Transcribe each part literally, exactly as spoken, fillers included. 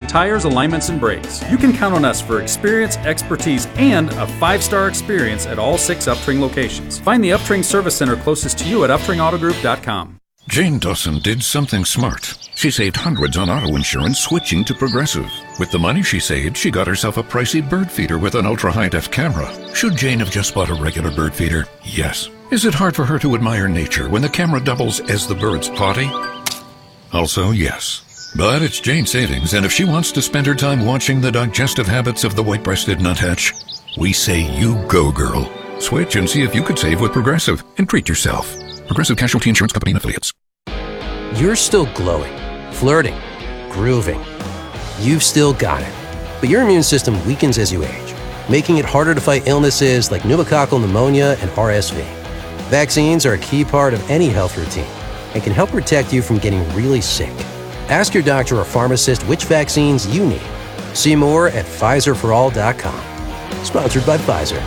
tires, alignments, and brakes. You can count on us for experience, expertise, and a five-star experience at all six Uptring locations. Find the Uptring Service Center closest to you at uptring auto group dot com. Jane Dawson did something smart. She saved hundreds on auto insurance switching to Progressive. With the money she saved, she got herself a pricey bird feeder with an ultra-high-def camera. Should Jane have just bought a regular bird feeder? Yes. Is it hard for her to admire nature when the camera doubles as the bird's potty? Also, yes. But it's Jane's savings, and if she wants to spend her time watching the digestive habits of the white-breasted nuthatch, we say you go, girl. Switch and see if you could save with Progressive and treat yourself. Progressive Casualty Insurance Company and Affiliates. You're still glowing, flirting, grooving. You've still got it. But your immune system weakens as you age, making it harder to fight illnesses like pneumococcal pneumonia and R S V. Vaccines are a key part of any health routine and can help protect you from getting really sick. Ask your doctor or pharmacist which vaccines you need. See more at Pfizer for all dot com. Sponsored by Pfizer.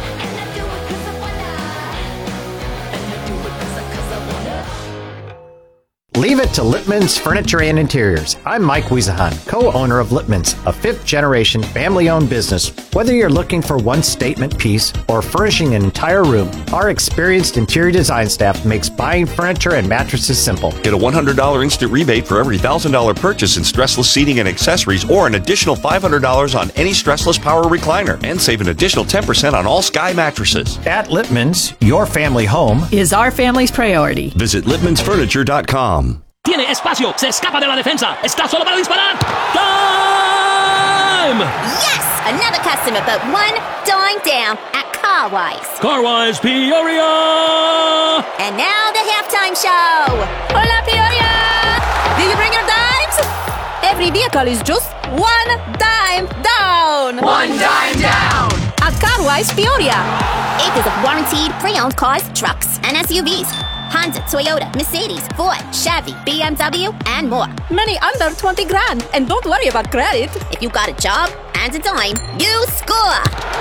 Leave it to Lippman's Furniture and Interiors. I'm Mike Wiesahan, co-owner of Lippman's, a fifth-generation family-owned business. Whether you're looking for one statement piece or furnishing an entire room, our experienced interior design staff makes buying furniture and mattresses simple. Get a one hundred dollars instant rebate for every one thousand dollars purchase in stressless seating and accessories, or an additional five hundred dollars on any stressless power recliner, and save an additional ten percent on all Sky mattresses. At Lippman's, your family home is our family's priority. Visit lippmans furniture dot com. Tiene espacio, se escapa de la defensa, está solo para disparar. Time! Yes! Another customer but one dime down at Carwise. Carwise Peoria! And now the halftime show. Hola, Peoria! Did you bring your dimes? Every vehicle is just one dime down. One dime down! At Carwise Peoria. Acres of warranted pre-owned cars, trucks, and S U Vs. Honda, Toyota, Mercedes, Ford, Chevy, B M W, and more. Many under twenty grand. And don't worry about credit. If you got a job and a dime, you score.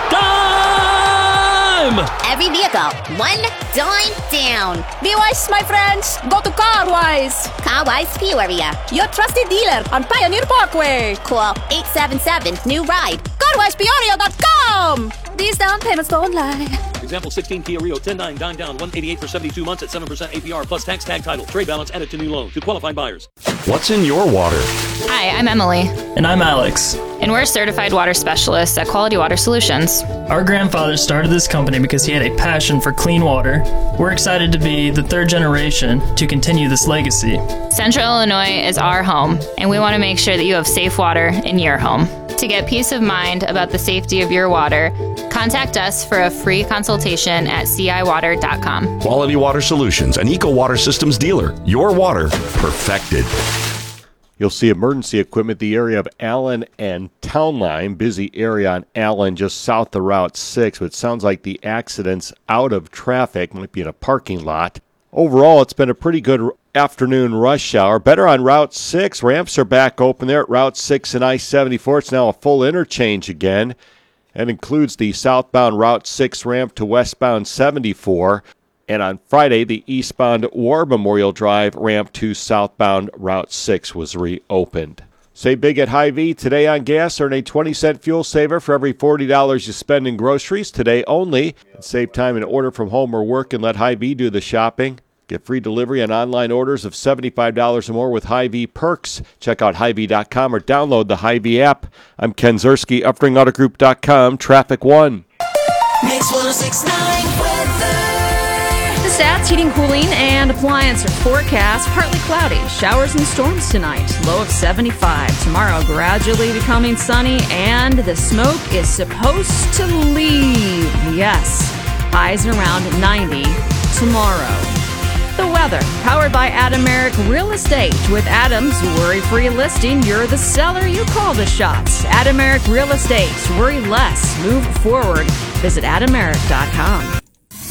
Dime! Every vehicle, one dime down. Be wise, my friends. Go to Carwise. Carwise Peoria. Your trusted dealer on Pioneer Parkway. Call eight seven seven, new ride. Carwise Peoria dot com. These down payments don't lie. Example sixteen Kia Rio ten nine, dime down, one eighty-eight for seventy-two months at seven percent A P R plus tax tag title. Trade balance added to new loan to qualifying buyers. What's in your water? Hi, I'm Emily. And I'm Alex. And we're certified water specialists at Quality Water Solutions. Our grandfather started this company because he had a passion for clean water. We're excited to be the third generation to continue this legacy. Central Illinois is our home, and we want to make sure that you have safe water in your home. To get peace of mind about the safety of your water, contact us for a free consultation at c i water dot com. Quality Water Solutions, an Eco Water Systems dealer. Your water perfected. You'll see emergency equipment, the area of Allen and Town Line. Busy area on Allen, just south of Route six. But it sounds like the accident's out of traffic. Might be in a parking lot. Overall, it's been a pretty good afternoon rush hour. Better on Route six. Ramps are back open there at Route six and I seventy-four. It's now a full interchange again. And includes the southbound Route six ramp to westbound seventy-four. And on Friday, the eastbound War Memorial Drive ramp to southbound Route six was reopened. Save big at Hy-Vee. Today on gas, earn a twenty cent fuel saver for every forty dollars you spend in groceries. Today only. And save time and order from home or work and let Hy-Vee do the shopping. Get free delivery on online orders of seventy-five dollars or more with Hy-Vee perks. Check out Hy-Vee dot com or download the Hy-Vee app. I'm Ken Zerski, upring auto group dot com, Traffic One. Mix one oh six point nine weather. The Stats heating, cooling, and appliance forecast. Partly cloudy. Showers and storms tonight. Low of seventy-five. Tomorrow gradually becoming sunny, and the smoke is supposed to leave. Yes. Highs around ninety tomorrow. The weather, powered by Adameric Real Estate. With Adam's worry-free listing, you're the seller, you call the shots. Adameric Real Estate. Worry less. Move forward. Visit adameric dot com.